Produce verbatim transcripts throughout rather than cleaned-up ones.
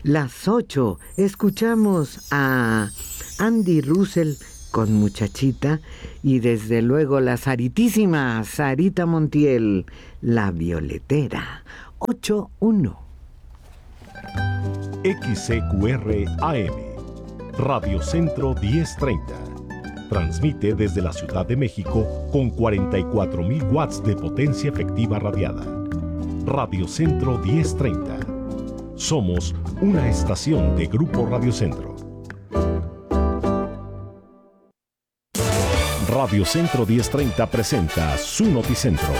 Las ocho, escuchamos a Andy Russell con Muchachita y desde luego la Saritísima Sarita Montiel, La Violetera. Ocho uno. X C Q R A M, Radio Centro diez treinta. Transmite desde la Ciudad de México con cuarenta y cuatro mil watts de potencia efectiva radiada. Radio Centro diez treinta. Somos una estación de Grupo Radio Centro. Radio Centro diez treinta presenta su Noticentro.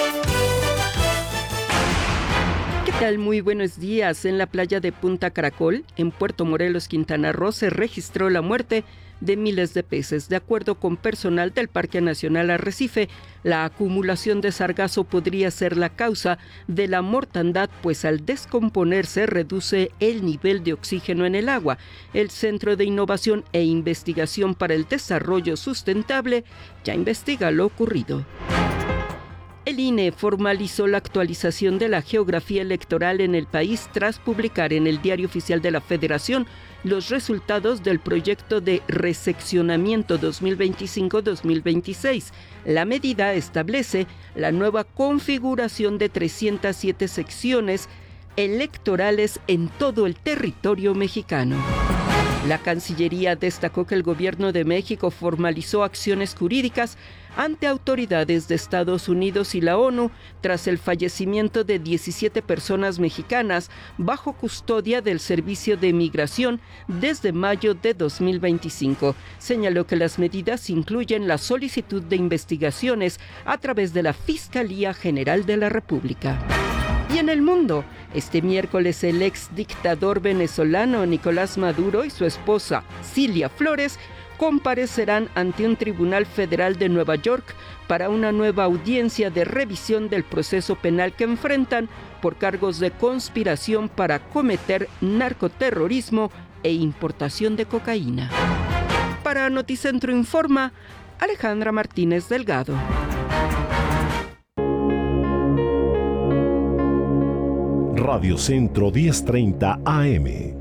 ¿Qué tal? Muy buenos días. En la playa de Punta Caracol, en Puerto Morelos, Quintana Roo, se registró la muerte de miles de peces. De acuerdo con personal del Parque Nacional Arrecife, la acumulación de sargazo podría ser la causa de la mortandad, pues al descomponerse reduce el nivel de oxígeno en el agua. El Centro de Innovación e Investigación para el Desarrollo Sustentable ya investiga lo ocurrido. El I N E formalizó la actualización de la geografía electoral en el país tras publicar en el Diario Oficial de la Federación los resultados del proyecto de reseccionamiento dos mil veinticinco dos mil veintiséis. La medida establece la nueva configuración de trescientas siete secciones electorales en todo el territorio mexicano. La Cancillería destacó que el Gobierno de México formalizó acciones jurídicas ante autoridades de Estados Unidos y la ONU tras el fallecimiento de diecisiete personas mexicanas bajo custodia del Servicio de Migración desde mayo de dos mil veinticinco. Señaló que las medidas incluyen la solicitud de investigaciones a través de la Fiscalía General de la República. Y en el mundo, este miércoles el ex dictador venezolano Nicolás Maduro y su esposa Cilia Flores comparecerán ante un tribunal federal de Nueva York para una nueva audiencia de revisión del proceso penal que enfrentan por cargos de conspiración para cometer narcoterrorismo e importación de cocaína. Para Noticentro Informa, Alejandra Martínez Delgado. Radio Centro diez treinta A M.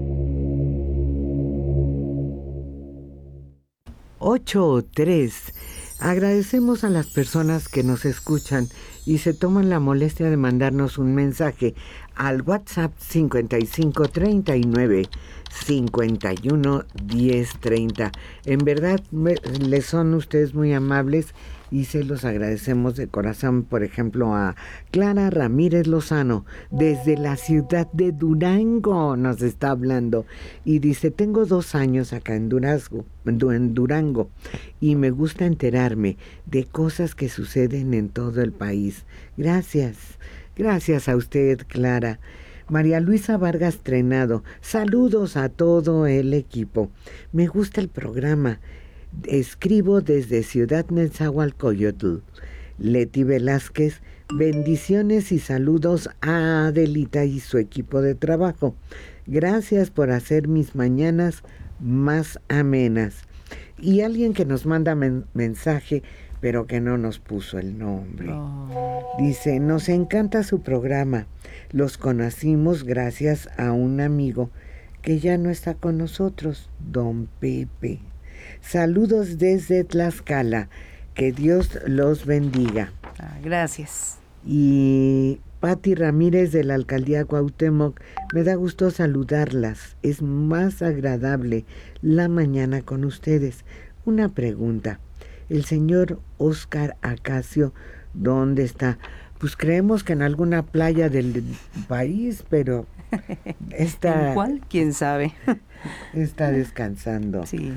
ocho tres. Agradecemos a las personas que nos escuchan y se toman la molestia de mandarnos un mensaje al WhatsApp cincuenta y cinco treinta y nueve cincuenta y uno diez treinta. En verdad, me, les son ustedes muy amables y se los agradecemos de corazón. Por ejemplo, a Clara Ramírez Lozano, desde la ciudad de Durango, nos está hablando. Y dice, tengo dos años acá en Durango, en Durango, y me gusta enterarme de cosas que suceden en todo el país. Gracias, gracias a usted, Clara. María Luisa Vargas Trenado, saludos a todo el equipo. Me gusta el programa. Escribo desde Ciudad Nezahualcóyotl. Leti Velázquez, bendiciones y saludos a Adelita y su equipo de trabajo. Gracias por hacer mis mañanas más amenas. Y alguien que nos manda men- mensaje, pero que no nos puso el nombre. Oh. Dice, nos encanta su programa. Los conocimos gracias a un amigo que ya no está con nosotros, don Pepe. Saludos desde Tlaxcala. Que Dios los bendiga. Ah, gracias. Y Pati Ramírez de la Alcaldía Cuauhtémoc, me da gusto saludarlas. Es más agradable la mañana con ustedes. Una pregunta. El señor Óscar Acacio, ¿dónde está? Pues creemos que en alguna playa del país, pero está... ¿En cuál? ¿Quién sabe? Está descansando. Sí.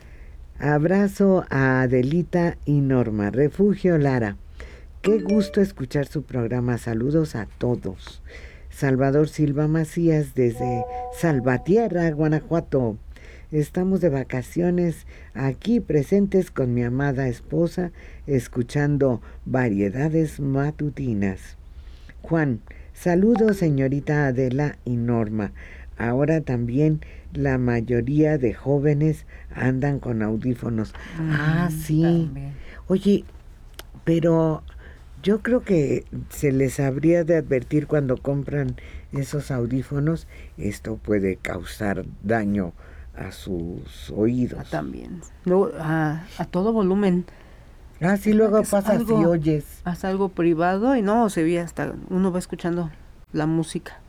Abrazo a Adelita y Norma. Refugio Lara. Qué gusto escuchar su programa. Saludos a todos. Salvador Silva Macías desde Salvatierra, Guanajuato. Estamos de vacaciones aquí presentes con mi amada esposa, escuchando variedades matutinas. Juan, saludos señorita Adela y Norma. Ahora también la mayoría de jóvenes andan con audífonos. Mm, ah, sí. También. Oye, pero Yo creo que se les habría de advertir cuando compran esos audífonos, esto puede causar daño a sus oídos. Ah, también. No, a, a todo volumen. Ah, sí, luego pasa si oyes. Hasta algo privado y no, se ve hasta, uno va escuchando la música.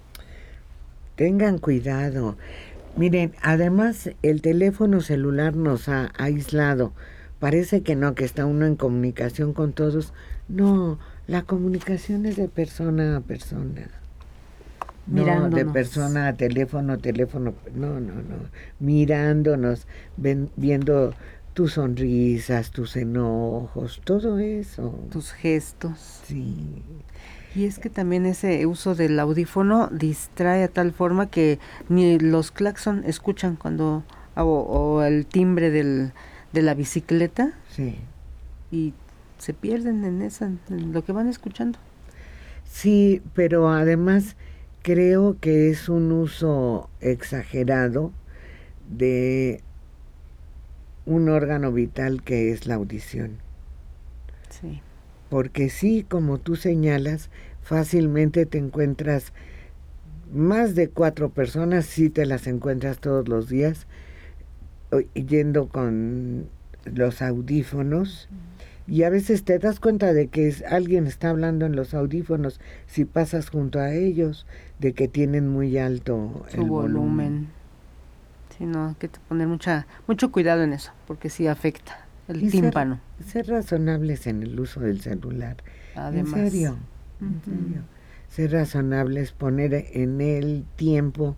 Tengan cuidado. Miren, además el teléfono celular nos ha aislado. Parece que no, que está uno en comunicación con todos. No, la comunicación es de persona a persona. No, de persona a teléfono, teléfono. No, no, no. Mirándonos, ven, viendo tus sonrisas, tus enojos, todo eso. Tus gestos. Sí. Y es que también ese uso del audífono distrae a tal forma que ni los claxon escuchan cuando, o, o el timbre del, de la bicicleta. Sí. Y se pierden en, esa, en lo que van escuchando. Sí, pero además creo que es un uso exagerado de un órgano vital que es la audición. Sí. Porque sí, como tú señalas, fácilmente te encuentras más de cuatro personas, sí te las encuentras todos los días, yendo con los audífonos, y a veces te das cuenta de que es, alguien está hablando en los audífonos si pasas junto a ellos, de que tienen muy alto su el volumen. volumen. Sí, no, hay que poner mucha, mucho cuidado en eso, porque sí afecta el y tímpano. Ser, ser razonables en el uso del celular. Además. En serio, Uh-huh. en serio. Ser razonables, poner en el tiempo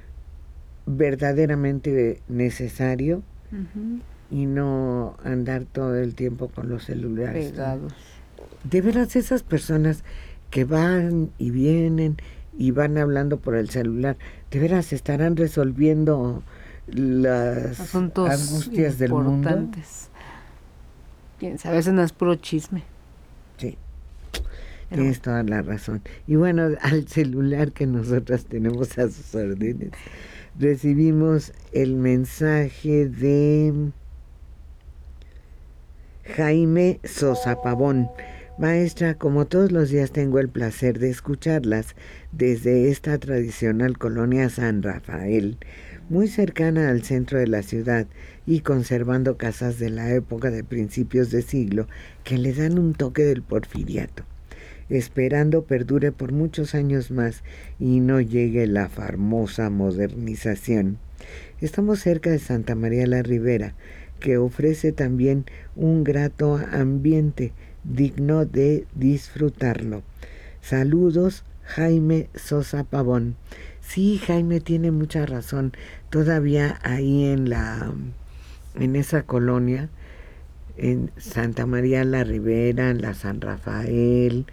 verdaderamente necesario. Uh-huh. Y no andar todo el tiempo con los celulares. Pegados. De veras, esas personas que van y vienen y van hablando por el celular, de veras estarán resolviendo las asuntos angustias del mundo. Quién sabe, a veces no es puro chisme. Sí, pero tienes toda la razón. Y bueno, al celular que nosotras tenemos a sus órdenes, recibimos el mensaje de Jaime Sosa Pavón. Maestra, como todos los días tengo el placer de escucharlas desde esta tradicional colonia San Rafael, muy cercana al centro de la ciudad y conservando casas de la época de principios de siglo que le dan un toque del porfiriato, esperando perdure por muchos años más y no llegue la famosa modernización. Estamos cerca de Santa María la Ribera, que ofrece también un grato ambiente digno de disfrutarlo. Saludos, Jaime Sosa Pavón. Sí, Jaime tiene mucha razón. Todavía ahí en la en esa colonia, en Santa María la Ribera, en la San Rafael,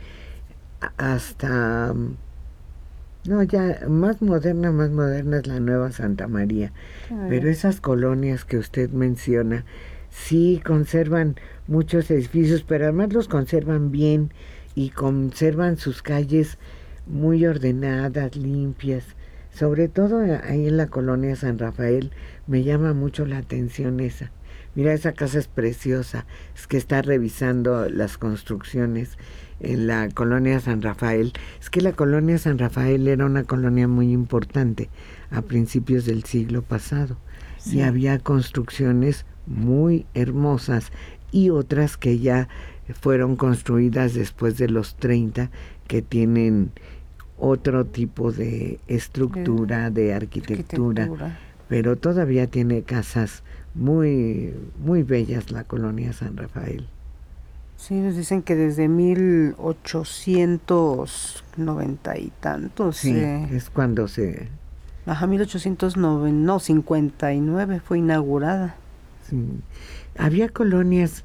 hasta no, ya más moderna, más moderna es la Nueva Santa María. Ay. Pero esas colonias que usted menciona, sí conservan muchos edificios, pero además los conservan bien y conservan sus calles muy ordenadas, limpias. Sobre todo ahí en la colonia San Rafael me llama mucho la atención esa. Mira, esa casa es preciosa, es que está revisando las construcciones en la colonia San Rafael. Es que la colonia San Rafael era una colonia muy importante a principios del siglo pasado. Sí. Y había construcciones muy hermosas y otras que ya fueron construidas después de los treinta, que tienen otro tipo de estructura, de arquitectura, arquitectura. Pero todavía tiene casas muy, muy bellas la colonia San Rafael. Sí, nos dicen que desde mil ochocientos noventa y tantos. Sí, eh, es cuando se... Ajá, mil ochocientos noventa, no, cincuenta y nueve fue inaugurada. Sí. Había colonias,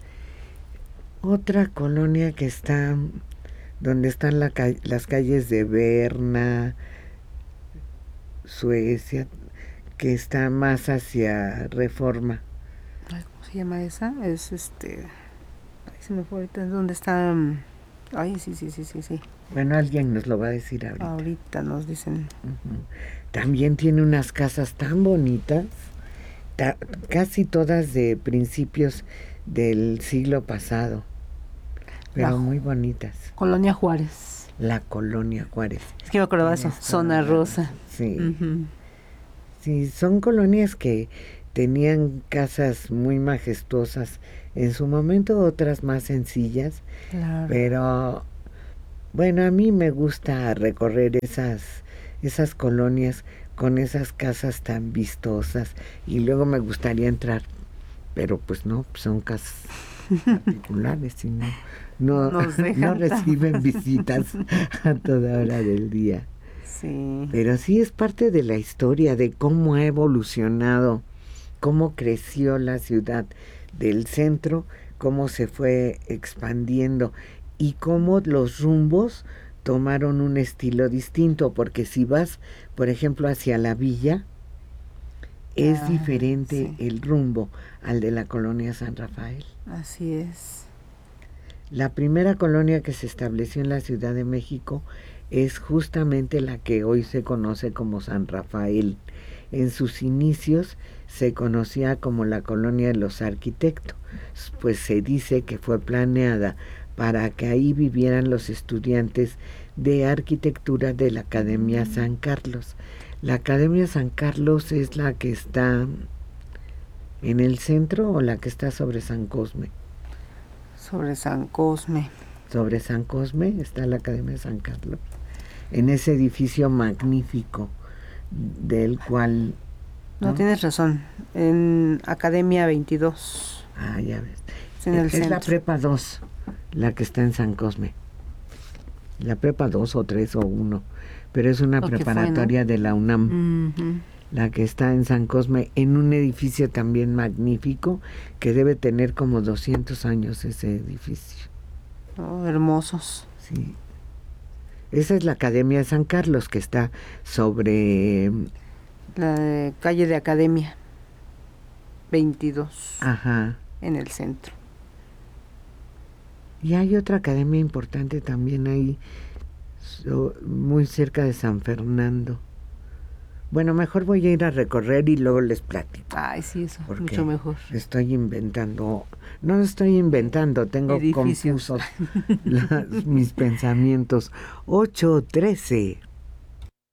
otra colonia que está, donde están la, las calles de Berna, Suecia, que está más hacia Reforma. ¿Cómo se llama esa? Es este... se me fue ahorita, ¿dónde está? Ay, sí, sí, sí, sí, sí. Bueno, alguien nos lo va a decir ahorita. Ahorita nos dicen. Uh-huh. También tiene unas casas tan bonitas, ta- casi todas de principios del siglo pasado. pero La muy bonitas. Colonia Juárez. La Colonia Juárez. Es que me acordaba eso, Tienes Zona toda la Rosa. razón. Sí. Ujú. Sí, son colonias que tenían casas muy majestuosas en su momento, otras más sencillas, Claro. pero bueno, a mí me gusta recorrer esas, esas colonias con esas casas tan vistosas y luego me gustaría entrar, pero pues no, son casas particulares y no, no, Nos no dejan reciben visitas a toda hora del día. Sí. Pero sí es parte de la historia de cómo ha evolucionado, cómo creció la ciudad del centro, cómo se fue expandiendo y cómo los rumbos tomaron un estilo distinto, porque si vas, por ejemplo, hacia la villa, es Ah, diferente sí. el rumbo al de la colonia San Rafael. Así es. La primera colonia que se estableció en la Ciudad de México es justamente la que hoy se conoce como San Rafael. En sus inicios se conocía como la colonia de los arquitectos, pues se dice que fue planeada para que ahí vivieran los estudiantes de arquitectura de la Academia San Carlos. La Academia San Carlos es la que está en el centro o la que está sobre San Cosme. Sobre San Cosme. Sobre San Cosme está la Academia San Carlos, en ese edificio magnífico del cual... No, ¿no? tienes razón. En Academia veintidós. Ah, ya ves. Es en el es centro. la Prepa dos, la que está en San Cosme. La Prepa dos o tres o uno, pero es una Lo que fue, preparatoria ¿no? de la UNAM. Ujú. La que está en San Cosme, en un edificio también magnífico, que debe tener como doscientos años ese edificio. Oh, hermosos. Sí. Esa es la Academia de San Carlos, que está sobre... La de calle de Academia veintidós. Ajá. En el centro. Y hay otra academia importante también ahí, so, muy cerca de San Fernando. Bueno, mejor voy a ir a recorrer y luego les platico. Ay, sí, eso. Porque Mucho mejor. Estoy inventando, no estoy inventando, tengo Edificios. confusos las- mis pensamientos. ocho trece.